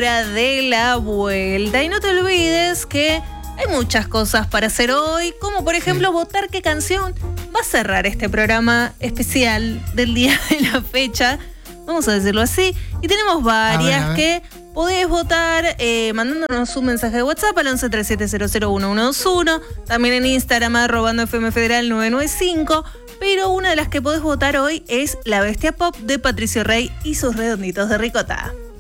hora de la vuelta. Y no te olvides que hay muchas cosas para hacer hoy, como por ejemplo votar qué canción va a cerrar este programa especial del día de la fecha. Vamos a decirlo así. Y tenemos varias a ver. que podés votar mandándonos un mensaje de WhatsApp al 1137001121. También en Instagram @FMFederal995. Pero una de las que podés votar hoy es La Bestia Pop de Patricio Rey y sus redonditos de ricota.